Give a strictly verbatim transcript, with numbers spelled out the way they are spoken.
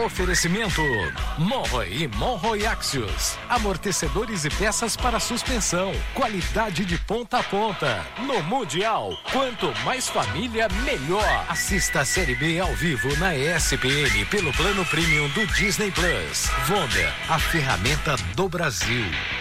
Oferecimento Monroe e Monroe Axios, amortecedores e peças para suspensão, qualidade de ponta a ponta. No Mundial, quanto mais família, melhor. Assista a Série B ao vivo na E S P N pelo plano premium do Disney Plus. Vonda, a ferramenta do Brasil.